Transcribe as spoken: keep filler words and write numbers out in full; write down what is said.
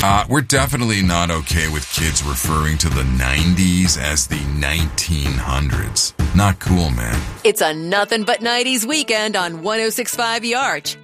Uh, we're definitely not okay with kids referring to the nineties as the nineteen hundreds. Not cool, man. It's a nothing but nineties weekend on one oh six point five The Arch.